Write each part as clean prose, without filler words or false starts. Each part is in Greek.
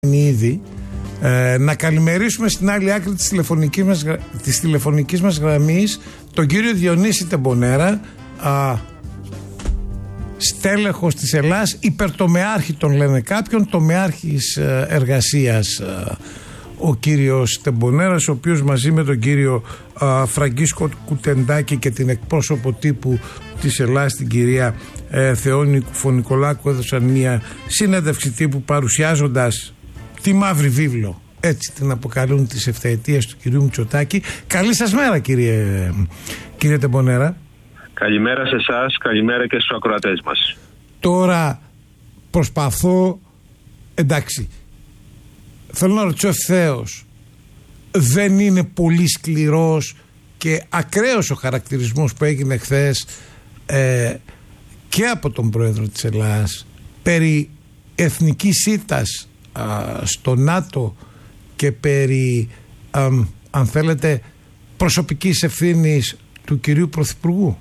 ήδη. Να καλημερίσουμε στην άλλη άκρη της τηλεφωνικής μας γραμμής τον κύριο Διονύση Τεμπονέρα, στέλεχος της Ελλάς, υπερτομεάρχη τον λένε κάποιον, τομεάρχης εργασίας ο κύριος Τεμπονέρας, ο οποίος μαζί με τον κύριο Φραγκίσκο Κουτεντάκη και την εκπρόσωπο τύπου της Ελλάς, την κυρία Θεόνη Κουφονικολάκου, έδωσαν μια συνέντευξη τύπου παρουσιάζοντας τη μαύρη βίβλο, έτσι την αποκαλούν, τις ευθαετίες του κυρίου Μητσοτάκη. Καλή σας μέρα κύριε Τεμπονέρα. Καλημέρα σε εσάς, καλημέρα και στους ακροατές μας. Τώρα προσπαθώ, εντάξει, θέλω να ρωτήσω ευθέως, δεν είναι πολύ σκληρός και ακραίος ο χαρακτηρισμός που έγινε χθες και από τον πρόεδρο της Ελλάς περί εθνικής ήττας στο ΝΑΤΟ και περί αν θέλετε προσωπικής ευθύνης του κυρίου Πρωθυπουργού?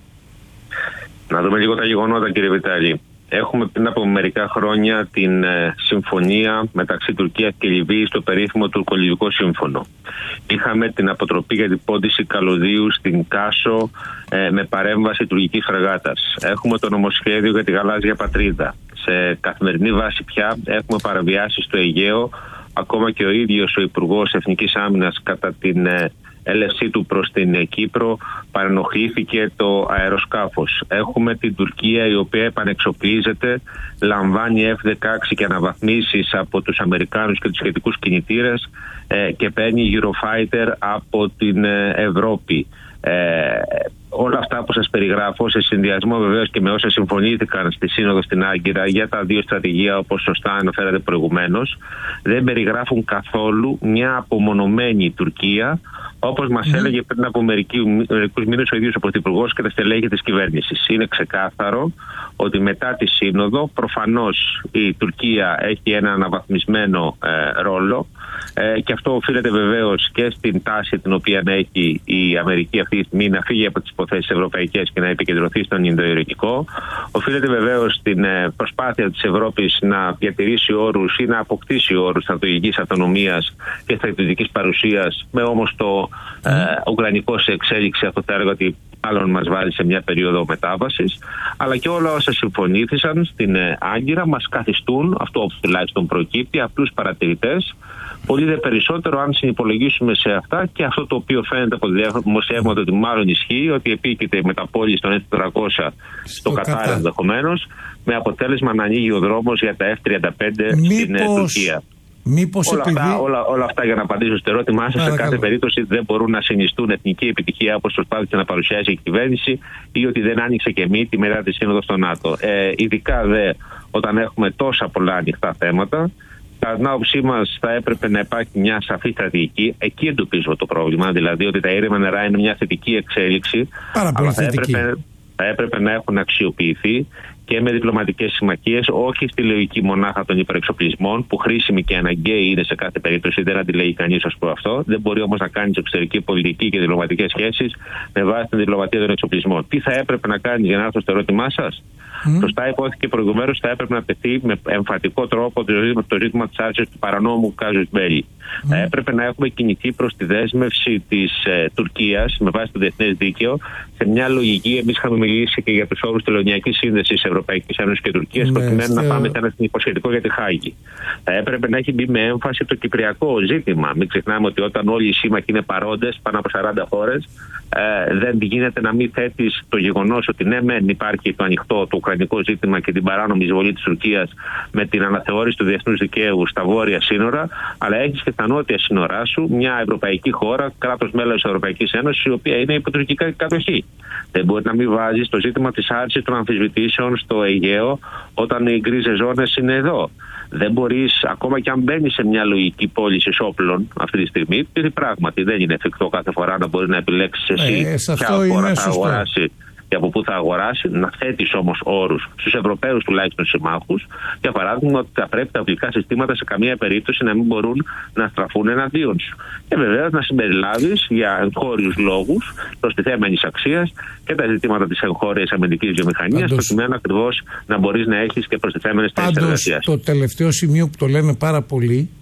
Να δούμε λίγο τα γεγονότα, κύριε Βιτάλη. Έχουμε πριν από μερικά χρόνια την συμφωνία μεταξύ Τουρκίας και Λιβύης, το περίφημο τουρκο-λιβικό σύμφωνο. Είχαμε την αποτροπή για την πόντιση καλωδίου στην Κάσο με παρέμβαση τουρκικής φρεγάτας. Έχουμε το νομοσχέδιο για τη γαλάζια πατρίδα. Σε καθημερινή βάση πια έχουμε παραβιάσεις στο Αιγαίο. Ακόμα και ο ίδιος ο Υπουργός Εθνικής Άμυνας κατά την έλευσή του προς την Κύπρο παρενοχλήθηκε το αεροσκάφος. Έχουμε την Τουρκία η οποία επανεξοπλίζεται, λαμβάνει F-16 και αναβαθμίσεις από τους Αμερικάνους και τους σχετικούς κινητήρες και παίρνει Eurofighter από την Ευρώπη. Όλα αυτά που σας περιγράφω, σε συνδυασμό βεβαίως και με όσα συμφωνήθηκαν στη Σύνοδο στην Άγκυρα για τα δύο στρατηγία, όπως σωστά αναφέρατε προηγουμένως, δεν περιγράφουν καθόλου μια απομονωμένη Τουρκία, όπως μας έλεγε πριν από μερικούς μήνες ο ίδιος ο Πρωθυπουργός και τα στελέχη της κυβέρνησης. Είναι ξεκάθαρο ότι μετά τη Σύνοδο προφανώς η Τουρκία έχει ένα αναβαθμισμένο ρόλο και αυτό οφείλεται βεβαίως και στην τάση την οποία έχει η Αμερική αυτή τη στιγμή να φύγει από τις υποθέσεις ευρωπαϊκές και να επικεντρωθεί στον Ινδοειρηνικό. Οφείλεται βεβαίως στην προσπάθεια της Ευρώπης να διατηρήσει όρους ή να αποκτήσει όρους στρατηγικής αυτονομίας και στρατηγικής παρουσίας, με όμως το ουκρανικό σε εξέλιξη, αυτό θα έλεγα ότι άλλον μας βάλει σε μια περίοδο μετάβασης, αλλά και όλα όσα συμφωνήθησαν στην Άγκυρα μας καθιστούν, αυτό τουλάχιστον προκύπτει, απλούς παρατηρητές. Πολύ δε περισσότερο αν συνυπολογίσουμε σε αυτά και αυτό το οποίο φαίνεται από τη δημοσιεύματα ότι μάλλον ισχύει, ότι επίκειται η μεταπόληση των F-400 στο Κατάρ ενδεχομένως, με αποτέλεσμα να ανοίγει ο δρόμος για τα F-35 στην Τουρκία. Όλα αυτά για να απαντήσω στο ερώτημά σας, σε κάθε περίπτωση δεν μπορούν να συνιστούν εθνική επιτυχία όπως προσπάθησε να παρουσιάσει η κυβέρνηση ή ότι δεν άνοιξε και μύτη μετά τη Σύνοδο στο ΝΑΤΟ. Ειδικά δε όταν έχουμε τόσα πολλά ανοιχτά θέματα. Κατά την άποψή μας θα έπρεπε να υπάρχει μια σαφή στρατηγική. Εκεί εντοπίζουμε το πρόβλημα, δηλαδή ότι τα ήρεμα νερά είναι μια θετική εξέλιξη, αλλά θα έπρεπε να έχουν αξιοποιηθεί και με διπλωματικές συμμαχίες, όχι στη λογική μονάχα των υπερεξοπλισμών, που χρήσιμη και αναγκαίη είναι σε κάθε περίπτωση, δεν αντιλέγει κανείς ως προς αυτό. Δεν μπορεί όμως να κάνει εξωτερική πολιτική και διπλωματικές σχέσεις με βάση την διπλωματία των εξοπλισμών. Τι θα έπρεπε να κάνει, για να έρθω στο ερώτημά σας? Σωστά υπόθηκε προηγουμένως, θα έπρεπε να τεθεί με εμφατικό τρόπο το ζήτημα της άρσης του παρανόμου κάζους μπέλι. Θα έπρεπε να έχουμε κινηθεί προς τη δέσμευση της Τουρκίας με βάση το διεθνές δίκαιο σε μια λογική. Εμείς είχαμε μιλήσει και για τους όρους τελωνιακής σύνδεσης Ευρωπαϊκής Ένωσης και Τουρκίας, προκειμένου να πάμε σε ένα υποσχετικό για τη Χάγη. Θα έπρεπε να έχει μπει με έμφαση το κυπριακό ζήτημα. Μην ξεχνάμε ότι όταν όλοι οι σύμμαχοι είναι παρόντες, πάνω από 40 χώρες, δεν γίνεται να μην θέτεις το γεγονός ότι ναι, μεν υπάρχει το ανοιχτό, το ουκρανικό ζήτημα και την παράνομη εισβολή της Τουρκίας με την αναθεώρηση του διεθνούς δικαίου στα βόρεια σύνορα, αλλά έχεις και στα νότια σύνορά σου μια ευρωπαϊκή χώρα, κράτος μέλος της Ευρωπαϊκής Ένωσης, η οποία είναι υπό τουρκική κατοχή. Δεν μπορεί να μην βάζεις το ζήτημα της άρσης των αμφισβητήσεων στο Αιγαίο όταν οι γκρίζες ζώνες είναι εδώ. Δεν μπορείς, ακόμα και αν μπαίνεις σε μια λογική πώληση όπλων αυτή τη στιγμή, γιατί πράγματι δεν είναι εφικτό κάθε φορά να μπορεί να επιλέξεις εσύ ποια χώρα θα αγοράσει και από πού θα αγοράσει, να θέτεις όμως όρους στους Ευρωπαίους τουλάχιστον συμμάχους, για παράδειγμα ότι θα πρέπει τα αγγλικά συστήματα σε καμία περίπτωση να μην μπορούν να στραφούν εναντίον σου. Και βεβαίως να συμπεριλάβεις για εγχώριους λόγους προστιθέμενης αξίας και τα ζητήματα της εγχώριας αμυντικής βιομηχανίας, προκειμένου ακριβώς να μπορείς να έχεις και προστιθέμενες θέσεις εργασίας. Το τελευταίο σημείο που το λένε πάρα πολύ